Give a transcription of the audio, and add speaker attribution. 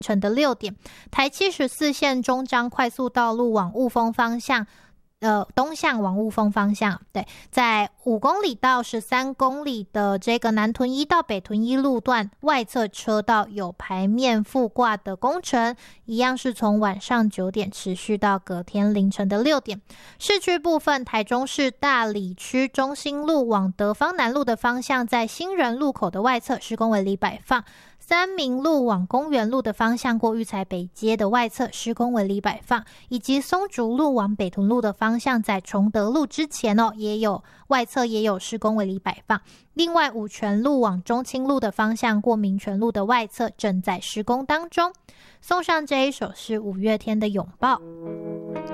Speaker 1: 晨的6点，台74线中彰快速道路往雾峰方向东向往雾峰方向，对，在5公里到13公里的这个南屯一到北屯一路段外侧车道有排面覆挂的工程，一样是从晚上9点持续到隔天凌晨的6点。市区部分，台中市大里区中心路往德芳南路的方向，在新人路口的外侧施工围篱摆放。三民路往公园路的方向过育才北街的外侧施工围篱摆放，以及松竹路往北屯路的方向在崇德路之前外侧也有施工围篱摆放。另外五权路往中清路的方向过民权路的外侧正在施工当中。送上这一首是五月天的拥抱。